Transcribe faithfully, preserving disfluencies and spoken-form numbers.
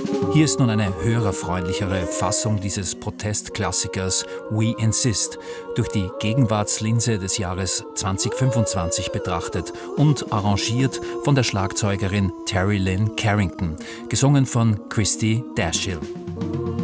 Hier ist nun eine hörerfreundlichere Fassung dieses Protestklassikers We Insist, durch die Gegenwartslinse des Jahres zwanzig fünfundzwanzig betrachtet und arrangiert von der Schlagzeugerin Terry Lynn Carrington, gesungen von Christy Dashiell.